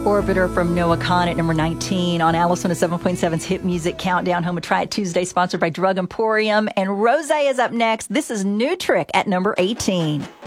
Orbiter from Noah Khan at number 19 on Alice 107.7's Hit Music Countdown, home of Try It Tuesday, sponsored by Drug Emporium. And Rosé is up next. This is New Trick at number 18.